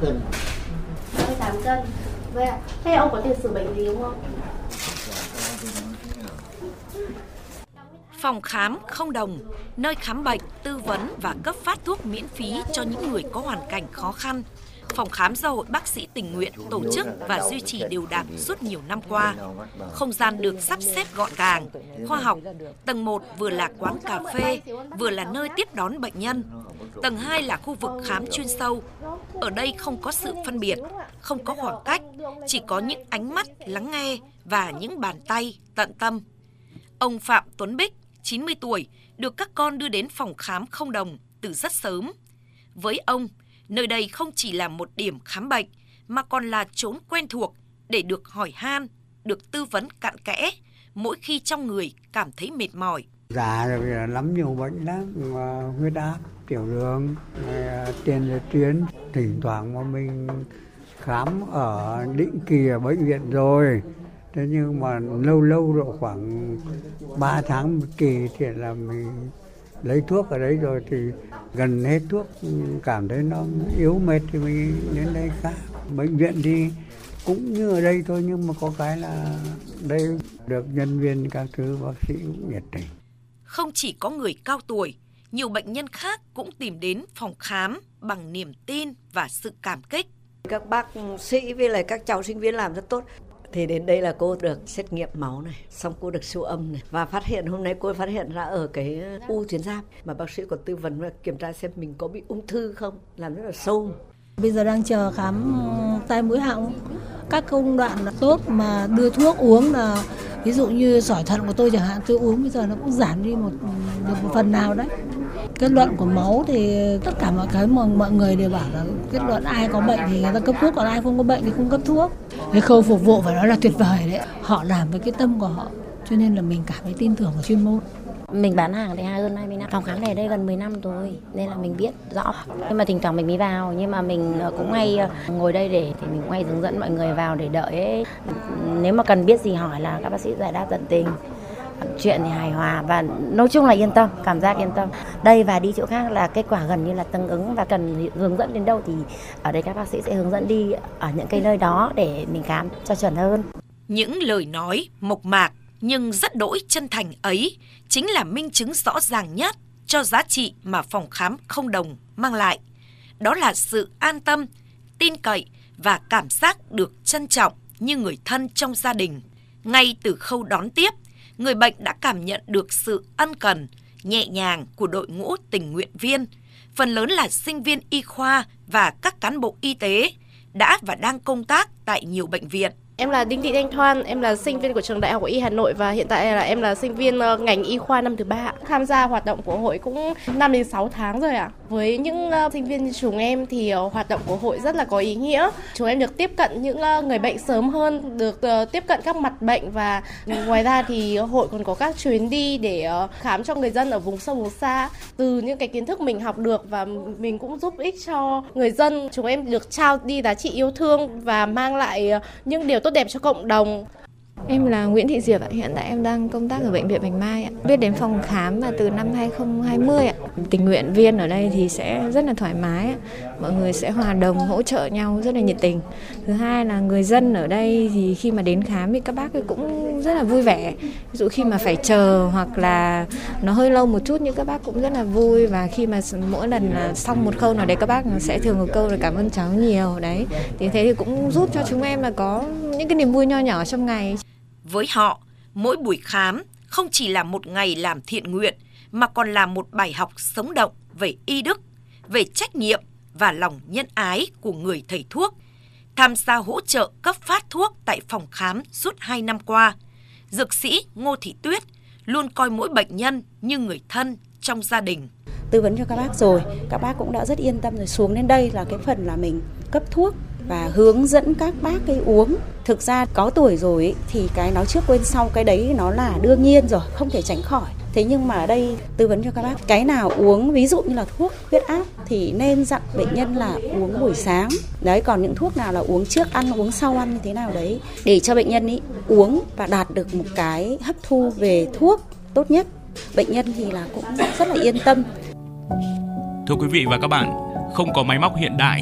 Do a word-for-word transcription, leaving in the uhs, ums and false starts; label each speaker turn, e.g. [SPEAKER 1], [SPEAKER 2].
[SPEAKER 1] cân.
[SPEAKER 2] sáu mươi tám cân. Vậy ạ. Thế ông có tiền sử bệnh gì đúng không?
[SPEAKER 3] Phòng khám không đồng, nơi khám bệnh, tư vấn và cấp phát thuốc miễn phí cho những người có hoàn cảnh khó khăn. Phòng khám do Hội Bác sĩ Tình nguyện tổ chức và duy trì đều đặn suốt nhiều năm qua. Không gian được sắp xếp gọn gàng, khoa học. Tầng một vừa là quán cà phê, vừa là nơi tiếp đón bệnh nhân. Tầng hai là khu vực khám chuyên sâu. Ở đây không có sự phân biệt, không có khoảng cách, chỉ có những ánh mắt lắng nghe và những bàn tay tận tâm. Ông Phạm Tuấn Bích, chín mươi tuổi, được các con đưa đến phòng khám không đồng từ rất sớm. Với ông, nơi đây không chỉ là một điểm khám bệnh, mà còn là chốn quen thuộc để được hỏi han, được tư vấn cặn kẽ, mỗi khi trong người cảm thấy mệt mỏi.
[SPEAKER 4] Già rồi lắm nhiều bệnh lắm, huyết áp, tiểu đường, tiền liệt tuyến. Thỉnh thoảng mà mình khám ở định kỳ ở bệnh viện rồi. Thế nhưng mà lâu lâu rồi khoảng ba tháng một kỳ thì là mình lấy thuốc ở đấy rồi thì gần hết thuốc cảm thấy nó yếu mệt thì mình đến đây khám. Bệnh viện thì cũng như ở đây thôi, nhưng mà có cái là đây được nhân viên các thứ bác sĩ cũng nhiệt tình.
[SPEAKER 3] Không chỉ có người cao tuổi, nhiều bệnh nhân khác cũng tìm đến phòng khám bằng niềm tin và sự cảm kích.
[SPEAKER 5] Các bác sĩ với lại các cháu sinh viên làm rất tốt. Thì đến đây là cô được xét nghiệm máu này, xong cô được siêu âm này. Và phát hiện, hôm nay cô phát hiện ra ở cái u tuyến giáp. Mà bác sĩ còn tư vấn và kiểm tra xem mình có bị ung thư không, làm rất là sâu.
[SPEAKER 6] Bây giờ đang chờ khám tai mũi họng. Các công đoạn là tốt mà đưa thuốc uống là, ví dụ như sỏi thận của tôi chẳng hạn, tôi uống bây giờ nó cũng giảm đi một, được một phần nào đấy. Kết luận của máu thì tất cả mọi cái mà mọi người đều bảo là kết luận ai có bệnh thì người ta cấp thuốc, còn ai không có bệnh thì không cấp thuốc. Cái khâu phục vụ phải nói là tuyệt vời đấy. Họ làm với cái tâm của họ, cho nên là mình cảm thấy tin tưởng vào chuyên môn.
[SPEAKER 7] Mình bán hàng đây hơn hai mươi năm, phòng khám này đây gần mười năm rồi, nên là mình biết rõ. Nhưng mà thỉnh thoảng mình mới vào, nhưng mà mình cũng hay ngồi đây để thì mình cũng hay hướng dẫn mọi người vào để đợi ấy. Nếu mà cần biết gì hỏi là các bác sĩ giải đáp tận tình. Chuyện thì hài hòa và nói chung là yên tâm, cảm giác yên tâm. Đây và đi chỗ khác là kết quả gần như là tương ứng, và cần hướng dẫn đến đâu thì ở đây các bác sĩ sẽ hướng dẫn đi ở những cái nơi đó để mình khám cho chuẩn hơn.
[SPEAKER 3] Những lời nói mộc mạc nhưng rất đỗi chân thành ấy chính là minh chứng rõ ràng nhất cho giá trị mà phòng khám không đồng mang lại. Đó là sự an tâm, tin cậy và cảm giác được trân trọng như người thân trong gia đình. Ngay từ khâu đón tiếp, người bệnh đã cảm nhận được sự ân cần, nhẹ nhàng của đội ngũ tình nguyện viên, phần lớn là sinh viên y khoa và các cán bộ y tế đã và đang công tác tại nhiều bệnh viện.
[SPEAKER 2] Em là Đinh Thị Thanh Thoan, em là sinh viên của trường Đại học Y Hà Nội và hiện tại là em là sinh viên ngành y khoa năm thứ ba. Tham gia hoạt động của hội cũng năm đến sáu tháng rồi ạ. À. Với những sinh viên như chúng em thì hoạt động của hội rất là có ý nghĩa. Chúng em được tiếp cận những người bệnh sớm hơn, được tiếp cận các mặt bệnh, và ngoài ra thì hội còn có các chuyến đi để khám cho người dân ở vùng sâu vùng xa. Từ những cái kiến thức mình học được và mình cũng giúp ích cho người dân. Chúng em được trao đi giá trị yêu thương và mang lại những điều tốt đẹp cho cộng đồng.
[SPEAKER 8] Em là Nguyễn Thị Diệp ạ, hiện tại em đang công tác ở bệnh viện Bạch Mai ạ. Biết đến phòng khám là từ năm hai không hai không ạ. Tình nguyện viên ở đây thì sẽ rất là thoải mái ạ. Mọi người sẽ hòa đồng hỗ trợ nhau rất là nhiệt tình. Thứ hai là người dân ở đây thì khi mà đến khám thì các bác ấy cũng rất là vui vẻ. Ví dụ khi mà phải chờ hoặc là nó hơi lâu một chút nhưng các bác cũng rất là vui, và khi mà mỗi lần là xong một khâu nào đấy các bác sẽ thường một câu là cảm ơn cháu nhiều đấy. Thì thế thì cũng giúp cho chúng em là có những cái niềm vui nho nhỏ trong ngày.
[SPEAKER 3] Với họ, mỗi buổi khám không chỉ là một ngày làm thiện nguyện mà còn là một bài học sống động về y đức, về trách nhiệm và lòng nhân ái của người thầy thuốc. Tham gia hỗ trợ cấp phát thuốc tại phòng khám suốt hai năm qua, dược sĩ Ngô Thị Tuyết luôn coi mỗi bệnh nhân như người thân trong gia đình.
[SPEAKER 9] Tư vấn cho các bác rồi, các bác cũng đã rất yên tâm rồi, xuống đến đây là cái phần là mình cấp thuốc và hướng dẫn các bác ấy uống. Thực ra có tuổi rồi ấy, thì cái nói trước quên sau, cái đấy nó là đương nhiên rồi, không thể tránh khỏi. Thế nhưng mà ở đây tư vấn cho các bác cái nào uống, ví dụ như là thuốc huyết áp thì nên dặn bệnh nhân là uống buổi sáng. Đấy, còn những thuốc nào là uống trước ăn, uống sau ăn như thế nào đấy, để cho bệnh nhân ấy uống và đạt được một cái hấp thu về thuốc tốt nhất. Bệnh nhân thì là cũng rất là yên tâm.
[SPEAKER 10] Thưa quý vị và các bạn, không có máy móc hiện đại